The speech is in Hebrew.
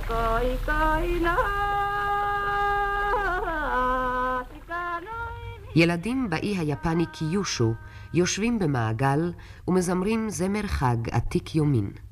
ילדים באי היפני קיושו יושבים במעגל ומזמרים זמר חג עתיק יומין.